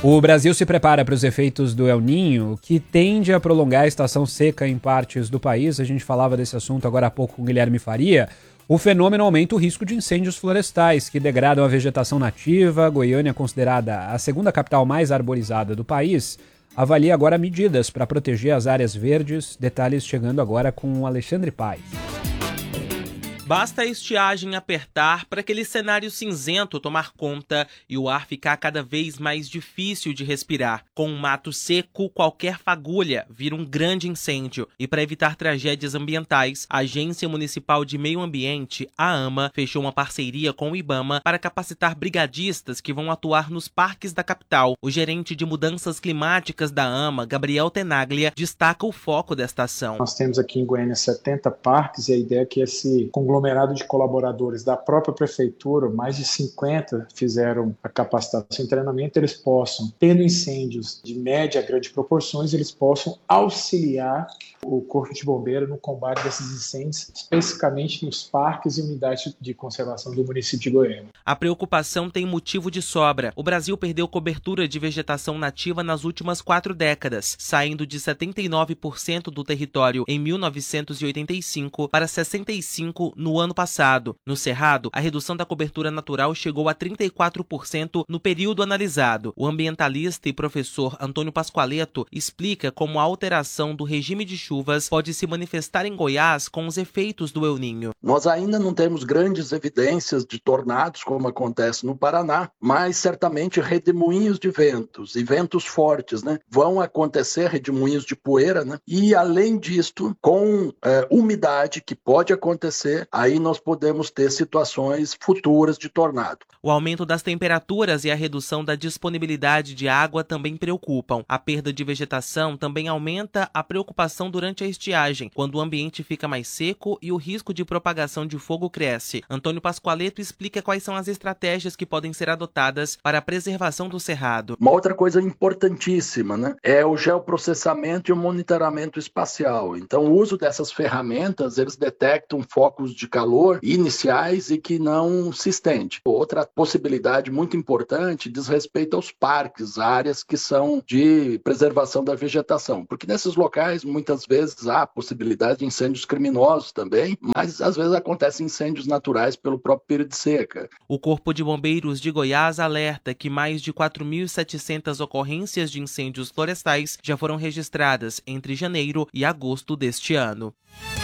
O Brasil se prepara para os efeitos do El Niño, que tende a prolongar a estação seca em partes do país. A gente falava desse assunto agora há pouco com Guilherme Faria. O fenômeno aumenta o risco de incêndios florestais, que degradam a vegetação nativa. Goiânia, considerada a segunda capital mais arborizada do país, avalia agora medidas para proteger as áreas verdes. Detalhes chegando agora com o Alexandre Paes. Basta a estiagem apertar para aquele cenário cinzento tomar conta e o ar ficar cada vez mais difícil de respirar. Com um mato seco, qualquer fagulha vira um grande incêndio. E para evitar tragédias ambientais, a Agência Municipal de Meio Ambiente, a AMA, fechou uma parceria com o IBAMA para capacitar brigadistas que vão atuar nos parques da capital. O gerente de mudanças climáticas da AMA, Gabriel Tenaglia, destaca o foco desta ação. Nós temos aqui em Goiânia 70 parques e a ideia é que esse conglomerado de colaboradores da própria prefeitura, mais de 50 fizeram a capacitação e treinamento, eles possam, tendo incêndios de média a grande proporções, eles possam auxiliar o Corpo de Bombeiro no combate desses incêndios, especificamente nos parques e unidades de conservação do município de Goiânia. A preocupação tem motivo de sobra. O Brasil perdeu cobertura de vegetação nativa nas últimas 4 décadas, saindo de 79% do território em 1985 para 65% no ano passado. No Cerrado, a redução da cobertura natural chegou a 34% no período analisado. O ambientalista e professor Antônio Pascoaleto explica como a alteração do regime de chuvas pode se manifestar em Goiás com os efeitos do El Niño. Nós ainda não temos grandes evidências de tornados, como acontece no Paraná, mas certamente redemoinhos de ventos e ventos fortes, vão acontecer, redemoinhos de poeira, e além disto, com umidade que pode acontecer, aí nós podemos ter situações futuras de tornado. O aumento das temperaturas e a redução da disponibilidade de água também preocupam. A perda de vegetação também aumenta a preocupação durante a estiagem, quando o ambiente fica mais seco e o risco de propagação de fogo cresce. Antônio Pascoaleto explica quais são as estratégias que podem ser adotadas para a preservação do cerrado. Uma outra coisa importantíssima, é o geoprocessamento e o monitoramento espacial. Então, o uso dessas ferramentas, eles detectam focos de calor iniciais e que não se estende. Outra possibilidade muito importante diz respeito aos parques, áreas que são de preservação da vegetação, porque nesses locais muitas vezes há a possibilidade de incêndios criminosos também, mas às vezes acontecem incêndios naturais pelo próprio período de seca. O Corpo de Bombeiros de Goiás alerta que mais de 4.700 ocorrências de incêndios florestais já foram registradas entre janeiro e agosto deste ano.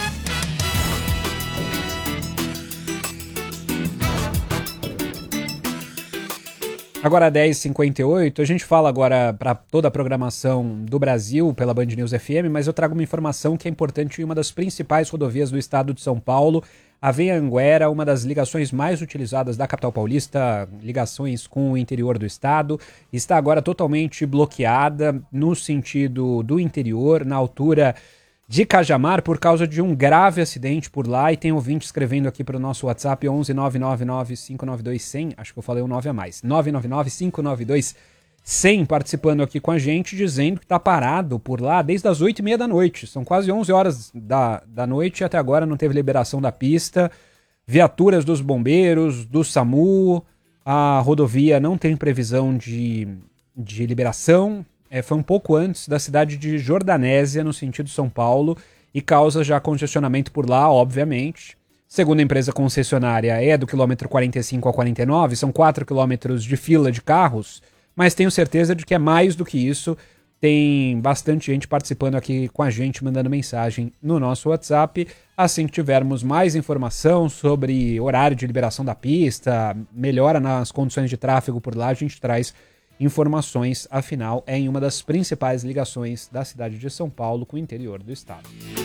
Agora 10h58, a gente fala agora para toda a programação do Brasil pela Band News FM, mas eu trago uma informação que é importante em uma das principais rodovias do estado de São Paulo, a Via Anguera, uma das ligações mais utilizadas da capital paulista, ligações com o interior do estado, está agora totalmente bloqueada no sentido do interior, na altura de Cajamar, por causa de um grave acidente por lá, e tem ouvinte escrevendo aqui para o nosso WhatsApp 11 999 592 100, acho que eu falei um 9 a mais, 999 592 100, participando aqui com a gente, dizendo que está parado por lá desde as 8h30 da noite, são quase 11 horas da noite e até agora não teve liberação da pista, viaturas dos bombeiros, do SAMU, a rodovia não tem previsão de liberação. Foi um pouco antes da cidade de Jordanésia, no sentido São Paulo, e causa já congestionamento por lá, obviamente. Segundo a empresa concessionária, é do quilômetro 45 ao 49, são 4 quilômetros de fila de carros, mas tenho certeza de que é mais do que isso. Tem bastante gente participando aqui com a gente, mandando mensagem no nosso WhatsApp. Assim que tivermos mais informação sobre horário de liberação da pista, melhora nas condições de tráfego por lá, a gente traz informações, afinal, é em uma das principais ligações da cidade de São Paulo com o interior do estado.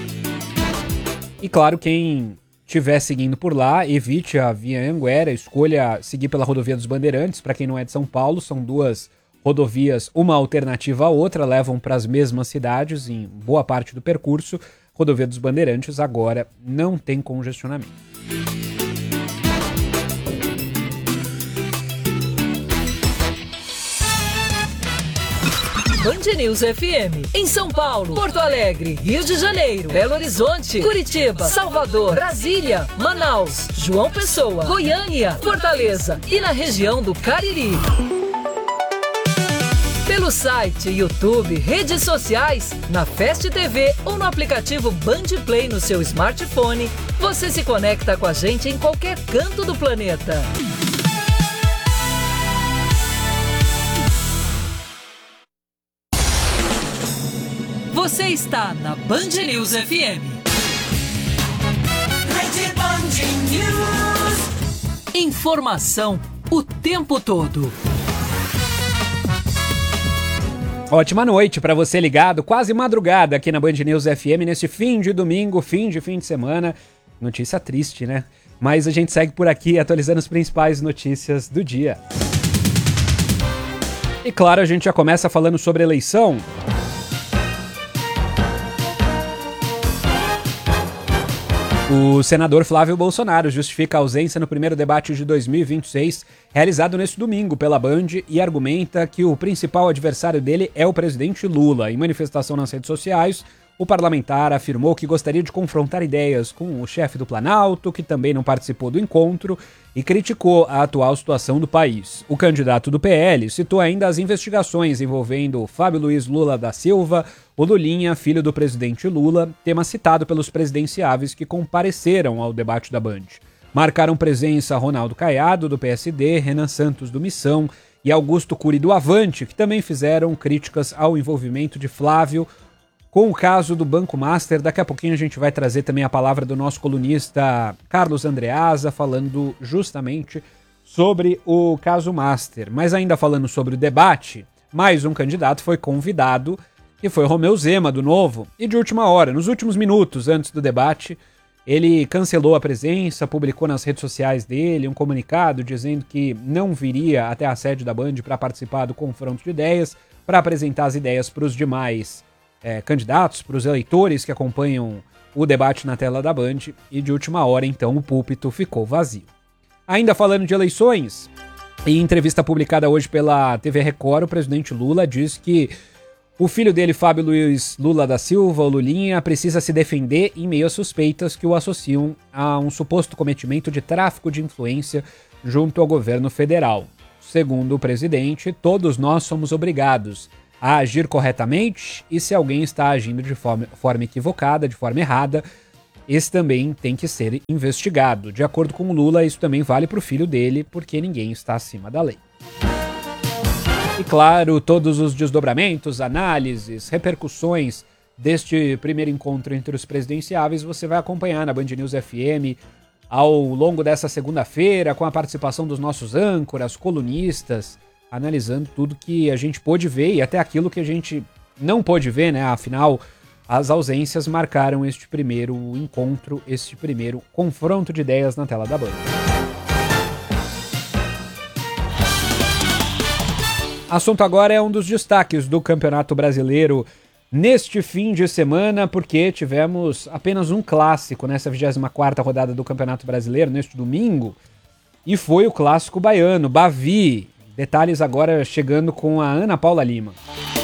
E claro, quem estiver seguindo por lá, evite a Via Anguera, escolha seguir pela Rodovia dos Bandeirantes. Para quem não é de São Paulo, são duas rodovias, uma alternativa à outra, levam para as mesmas cidades em boa parte do percurso. Rodovia dos Bandeirantes agora não tem congestionamento. Band News FM, em São Paulo, Porto Alegre, Rio de Janeiro, Belo Horizonte, Curitiba, Salvador, Brasília, Manaus, João Pessoa, Goiânia, Fortaleza e na região do Cariri. No site, YouTube, redes sociais, na Fast TV ou no aplicativo Band Play no seu smartphone, você se conecta com a gente em qualquer canto do planeta. Você está na Band News FM. Rede Band News. Informação o tempo todo. Ótima noite para você ligado, quase madrugada aqui na Band News FM, nesse fim de domingo, fim de semana. Notícia triste, né? Mas a gente segue por aqui atualizando as principais notícias do dia. E claro, a gente já começa falando sobre eleição. O senador Flávio Bolsonaro justifica a ausência no primeiro debate de 2026, realizado neste domingo pela Band, e argumenta que o principal adversário dele é o presidente Lula. Em manifestação nas redes sociais, o parlamentar afirmou que gostaria de confrontar ideias com o chefe do Planalto, que também não participou do encontro, e criticou a atual situação do país. O candidato do PL citou ainda as investigações envolvendo Fábio Luiz Lula da Silva, o Lulinha, filho do presidente Lula, tema citado pelos presidenciáveis que compareceram ao debate da Band. Marcaram presença Ronaldo Caiado, do PSD, Renan Santos, do Missão, e Augusto Cury, do Avante, que também fizeram críticas ao envolvimento de Flávio com o caso do Banco Master. Daqui a pouquinho a gente vai trazer também a palavra do nosso colunista Carlos Andreasa, falando justamente sobre o caso Master. Mas ainda falando sobre o debate, mais um candidato foi convidado, que foi Romeu Zema, do Novo, e de última hora, nos últimos minutos antes do debate, ele cancelou a presença, publicou nas redes sociais dele um comunicado dizendo que não viria até a sede da Band para participar do confronto de ideias, para apresentar as ideias para os demais candidatos, para os eleitores que acompanham o debate na tela da Band, e de última hora, então, o púlpito ficou vazio. Ainda falando de eleições, em entrevista publicada hoje pela TV Record, o presidente Lula diz que o filho dele, Fábio Luiz Lula da Silva, o Lulinha, precisa se defender em meio a suspeitas que o associam a um suposto cometimento de tráfico de influência junto ao governo federal. Segundo o presidente, todos nós somos obrigados a agir corretamente, e se alguém está agindo de forma equivocada, de forma errada, esse também tem que ser investigado. De acordo com o Lula, isso também vale para o filho dele, porque ninguém está acima da lei. E claro, todos os desdobramentos, análises, repercussões deste primeiro encontro entre os presidenciáveis você vai acompanhar na Band News FM ao longo dessa segunda-feira, com a participação dos nossos âncoras, colunistas, analisando tudo que a gente pôde ver e até aquilo que a gente não pôde ver, né? Afinal, as ausências marcaram este primeiro encontro, este primeiro confronto de ideias na tela da Band. Assunto agora é um dos destaques do Campeonato Brasileiro neste fim de semana, porque tivemos apenas um clássico nessa 24ª rodada do Campeonato Brasileiro, neste domingo, e foi o clássico baiano, Bavi. Detalhes agora chegando com a Ana Paula Lima.